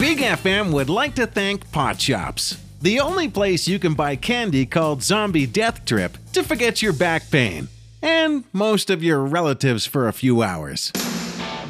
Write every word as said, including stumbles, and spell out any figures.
Big F M would like to thank Pot Shops, the only place you can buy candy called Zombie Death Trip to forget your back pain and most of your relatives for a few hours.